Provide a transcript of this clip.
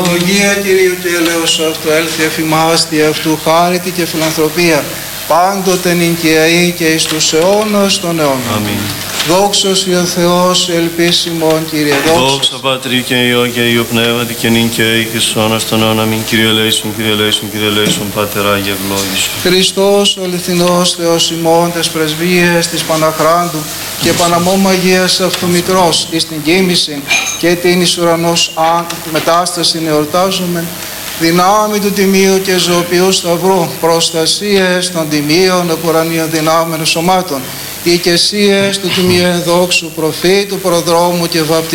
Αγία Κυρίου και έλεος αυτού έλθει εφημάς δι' αυτού χάρητη και φιλανθρωπία πάντοτε νικαιαή και εις τους αιώνας των αιώνων. Αμήν. Δόξος Υιό Θεός, ελπίσιμον Κύριε, Δόξα Πατρί και Υιό και Υιό Πνεύματι και νυν και αεί και στους αιώνας των αιώνων. Αμήν. Κύριε ελέησον, Κύριε ελέησον, Κύριε ελέησον, Πάτερ Άγιε ευλόγησον. Χριστός ο αληθινός Θεός ημών, τες πρεσβείες της Παναχράντου και Παναμόμ Αγίας αυτού Μητρός, εις την κοίμηση και την εις ουρανός μετάσταση εορτάζομεν, δυνάμει του Τιμίου και Ζωοποιού Σταυρού, προστασίες των Τιμίων επουρανίων δυνάμεων σωμάτων, οικεσίες του Τιμίου Ενδόξου Προφήτου, Προδρόμου και Βαπτιστή,